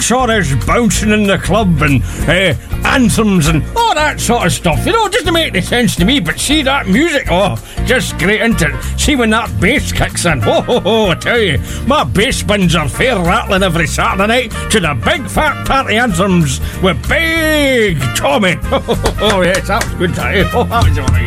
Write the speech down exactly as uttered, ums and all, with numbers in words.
saw us bouncing in the club and uh, anthems and all that sort of stuff. You know, it doesn't make any sense to me, but see that music, oh, just great, isn't it? See when that bass kicks in, ho ho ho, I tell you, my bass bins are fair rattling every Saturday night to the big fat party anthems with Big Tommy. Oh, yes, that was good, that, eh? Oh, that was all right.